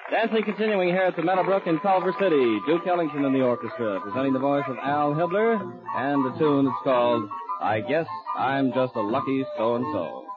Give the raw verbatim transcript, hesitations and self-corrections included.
Dancing continuing here at the Meadowbrook in Culver City. Duke Ellington in the orchestra, presenting the voice of Al Hibler, and the tune is called I Guess I'm Just a Lucky So-and-So.